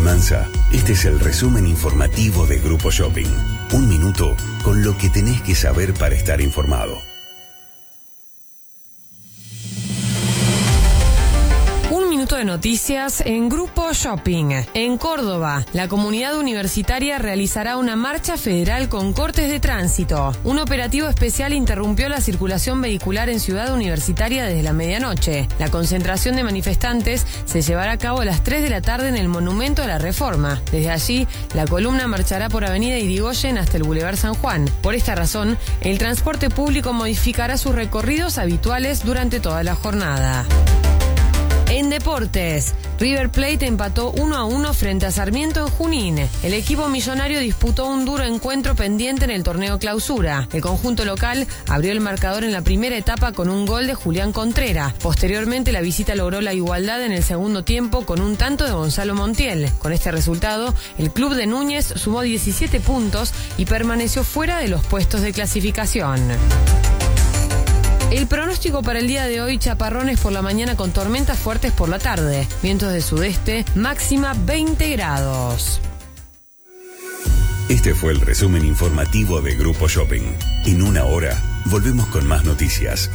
Almanza, este es el resumen informativo de Grupo Shopping. Un minuto con lo que tenés que saber para estar informado. De noticias en Grupo Shopping. En Córdoba, la comunidad universitaria realizará una marcha federal con cortes de tránsito. Un operativo especial interrumpió la circulación vehicular en Ciudad Universitaria desde la medianoche. La concentración de manifestantes se llevará a cabo a las 3 de la tarde en el Monumento a la Reforma. Desde allí, la columna marchará por Avenida Irigoyen hasta el Boulevard San Juan. Por esta razón, el transporte público modificará sus recorridos habituales durante toda la jornada. En deportes, River Plate empató 1-1 frente a Sarmiento en Junín. El equipo millonario disputó un duro encuentro pendiente en el torneo Clausura. El conjunto local abrió el marcador en la primera etapa con un gol de Julián Contreras. Posteriormente, la visita logró la igualdad en el segundo tiempo con un tanto de Gonzalo Montiel. Con este resultado, el club de Núñez sumó 17 puntos y permaneció fuera de los puestos de clasificación. El pronóstico para el día de hoy: chaparrones por la mañana con tormentas fuertes por la tarde. Vientos de sudeste, máxima 20 grados. Este fue el resumen informativo de Grupo Shopping. En una hora, volvemos con más noticias.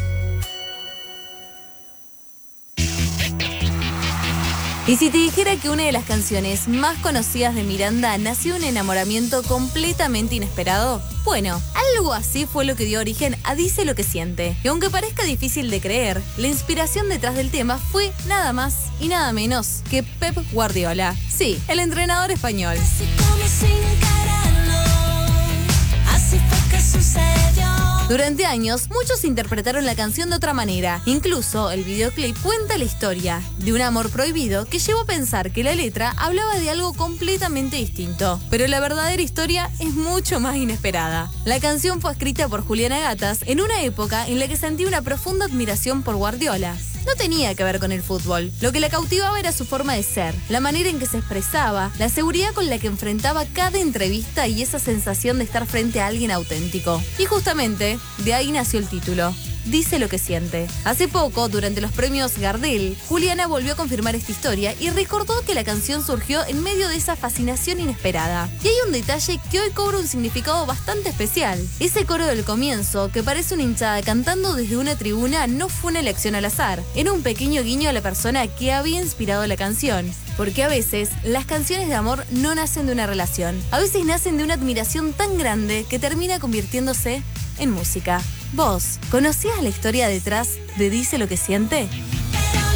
Y si te dijera que una de las canciones más conocidas de Miranda nació un enamoramiento completamente inesperado, bueno, algo así fue lo que dio origen a Dice lo que siente. Y aunque parezca difícil de creer, la inspiración detrás del tema fue nada más y nada menos que Pep Guardiola. Sí, el entrenador español. Así como sin quererlo, así fue que sucedió. Durante años, muchos interpretaron la canción de otra manera. Incluso el videoclip cuenta la historia de un amor prohibido que llevó a pensar que la letra hablaba de algo completamente distinto. Pero la verdadera historia es mucho más inesperada. La canción fue escrita por Juliana Gatas en una época en la que sentía una profunda admiración por Guardiola. No tenía que ver con el fútbol. Lo que la cautivaba era su forma de ser, la manera en que se expresaba, la seguridad con la que enfrentaba cada entrevista y esa sensación de estar frente a alguien auténtico. Y justamente, de ahí nació el título. Dice lo que siente. Hace poco, durante los premios Gardel, Juliana volvió a confirmar esta historia y recordó que la canción surgió en medio de esa fascinación inesperada. Y hay un detalle que hoy cobra un significado bastante especial. Ese coro del comienzo, que parece una hinchada cantando desde una tribuna, no fue una elección al azar. Era un pequeño guiño a la persona que había inspirado la canción. Porque a veces, las canciones de amor no nacen de una relación. A veces nacen de una admiración tan grande que termina convirtiéndose en música. ¿Vos conocías la historia detrás de Dice lo que siente?